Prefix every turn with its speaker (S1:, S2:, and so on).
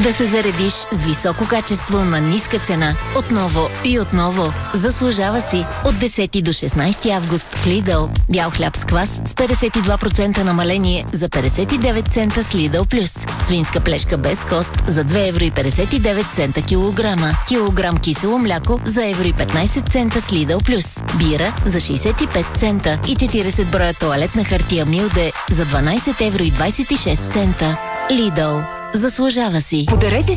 S1: Да се заредиш с високо качество на ниска цена. Отново и отново. Заслужава си. От 10 до 16 август в Lidl. Бял хляб с квас с 52% намаление за 59 цента с Lidl Plus. Свинска плешка без кост за 2,59 евро килограма. Килограм кисело мляко за евро 15 цента с Lidl Plus. Бира за 65 цента и 40 броя тоалетна хартия Милде за 12,26 евро. Lidl. Заслужава си.
S2: Подарете